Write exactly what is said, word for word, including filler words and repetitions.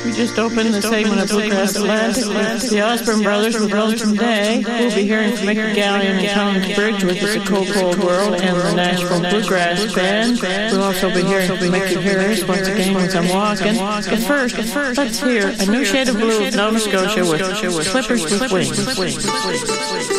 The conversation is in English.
We just opened the segment of Bluegrass Atlantic with the Osborne Brothers with Lonesome Day. We'll be hearing from Mickey Gallion and Collins Bridge with It's a Cold, Cold World and the Nashville Bluegrass Band. We'll also be hearing from Mickey Harris once again with I'm Walking. But first, let's hear A New Shade of Blue of Nova Scotia with Slippers with Wings.